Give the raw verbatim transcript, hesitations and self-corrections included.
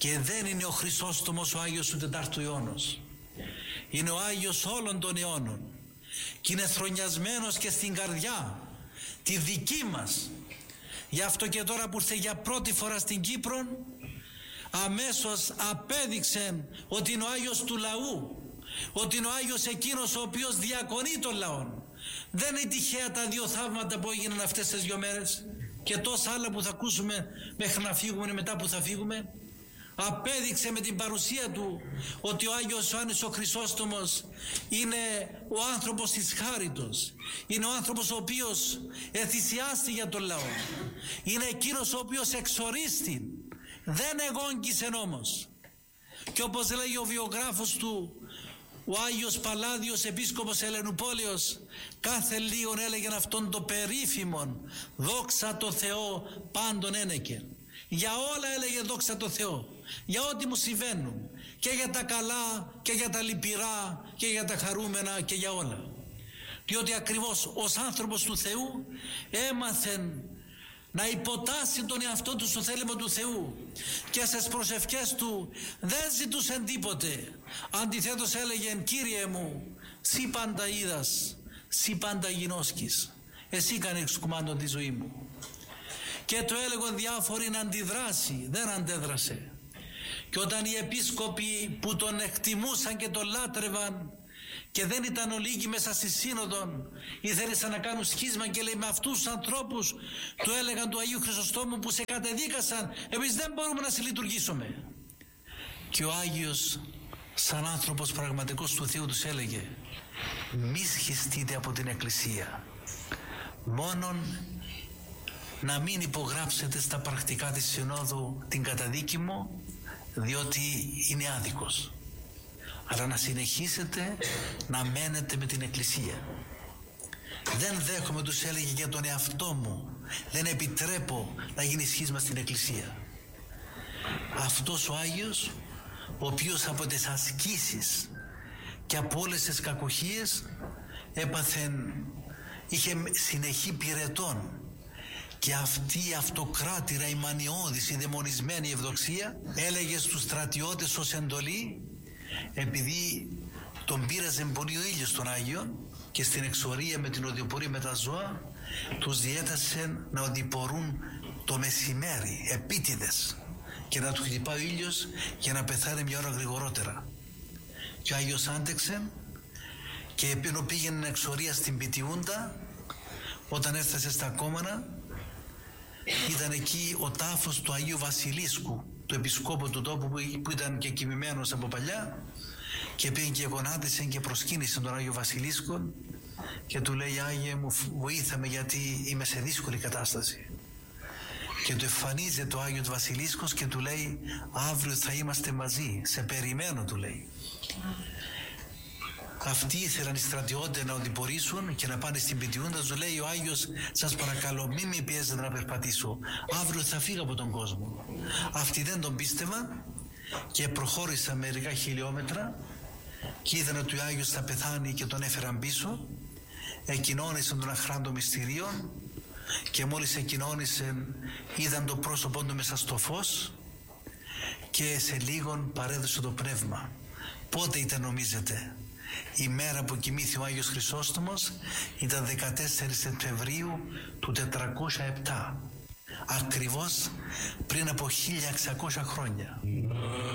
Και δεν είναι ο Χρυσόστομος ο Άγιος του τετάρτου αιώνος. Είναι ο Άγιος όλων των αιώνων. Και είναι θρονιασμένος και στην καρδιά τη δική μας. Γι' αυτό και τώρα που ήρθε για πρώτη φορά στην Κύπρο, αμέσως απέδειξε ότι είναι ο Άγιος του λαού, ότι είναι ο Άγιος εκείνος ο οποίος διακονεί τον λαό. Δεν είναι τυχαία τα δύο θαύματα που έγιναν αυτές τις δύο μέρες και τόσα άλλα που θα ακούσουμε μέχρι να φύγουμε, μετά που θα φύγουμε. Απέδειξε με την παρουσία του ότι ο Άγιος Ιωάννης ο Χρυσόστομος είναι ο άνθρωπος της χάριτος, είναι ο άνθρωπος ο οποίος εθυσιάστη για τον λαό, είναι εκείνος ο οποίος εξορίστη, δεν εγόγγισε όμως. Και όπως λέει ο βιογράφος του, ο Άγιος Παλάδιος επίσκοπος Ελενουπόλεως, κάθε λίγον έλεγε αυτόν το περίφημον δόξα τω Θεώ πάντων ένεκε. Για όλα έλεγε δόξα τω Θεώ, για ό,τι μου συμβαίνουν, και για τα καλά και για τα λυπηρά και για τα χαρούμενα και για όλα. Διότι ακριβώς ως άνθρωπος του Θεού έμαθεν να υποτάσσει τον εαυτό του στο θέλημα του Θεού και στις προσευχές του δεν ζητούσε τίποτε. Αντιθέτως έλεγε, Κύριε μου, σύ πάντα είδας, σύ πάντα γινώσκεις, εσύ κάνεις κουμάντο τη ζωή μου. Και το έλεγαν διάφοροι να αντιδράσει, δεν αντέδρασε. Και όταν οι επίσκοποι που τον εκτιμούσαν και τον λάτρευαν και δεν ήταν ολίγοι μέσα στη σύνοδο, ήθελαν να κάνουν σχίσμα και λέει, με αυτούς τους ανθρώπους του έλεγαν του Αγίου Χρυσοστόμου που σε κατεδίκασαν, εμείς δεν μπορούμε να συλλειτουργήσουμε. Και ο Άγιος σαν άνθρωπος πραγματικός του Θεού τους έλεγε, μη σχιστείτε από την Εκκλησία, μόνον να μην υπογράψετε στα πρακτικά της Συνόδου την καταδίκη μου, διότι είναι άδικος, αλλά να συνεχίσετε να μένετε με την Εκκλησία. Δεν δέχομαι, τους έλεγε, για τον εαυτό μου, δεν επιτρέπω να γίνει σχίσμα στην Εκκλησία. Αυτός ο Άγιος, ο οποίος από τις ασκήσεις και από όλες τις κακοχίες έπαθεν, είχε συνεχή πυρετών, και αυτή η αυτοκράτηρα, η μανιώδης, η δαιμονισμένη ευδοξία έλεγε στους στρατιώτες ως εντολή, επειδή τον πείραζε πολύ ο ήλιος τον Άγιο και στην εξορία με την οδηπορία με τα ζώα, τους διέτασε να οδηπορούν το μεσημέρι επίτηδες και να του χτυπάει ο ήλιος για να πεθάνει μια ώρα γρηγορότερα. Και ο Άγιος άντεξε και επειδή πήγαινε εξορία στην Πιτιούντα, όταν έφτασε στα Κόμανα, ήταν εκεί ο τάφος του Αγίου Βασιλίσκου, του επισκόπου του τόπου που ήταν και κοιμημένος από παλιά, και πήγε και γονάτισε και προσκύνησε τον Άγιο Βασιλίσκο και του λέει, Άγιε μου, βοήθαμε γιατί είμαι σε δύσκολη κατάσταση. Και του εμφανίζεται ο Άγιος Βασιλίσκος και του λέει, αύριο θα είμαστε μαζί, σε περιμένω, του λέει. Αυτοί ήθελαν οι στρατιώτες να οδηπορήσουν και να πάνε στην Πιτιούντα. Του λέει ο Άγιος, σας παρακαλώ μην με πιέζετε να περπατήσω, αύριο θα φύγω από τον κόσμο. Αυτοί δεν τον πίστευαν και προχώρησαν μερικά χιλιόμετρα και είδαν ότι ο Άγιος θα πεθάνει και τον έφεραν πίσω. Εκοινώνησαν τον αχράντο μυστηρίων και μόλις εκοινώνησαν είδαν το πρόσωπό του μέσα στο φως και σε λίγον παρέδωσε το πνεύμα. Πότε ήταν, νομίζετε? Η μέρα που κοιμήθη ο Άγιος Χρυσόστομος ήταν δεκατέσσερις Σεπτεμβρίου του τετρακόσια επτά, ακριβώς πριν από χίλια εξακόσια χρόνια.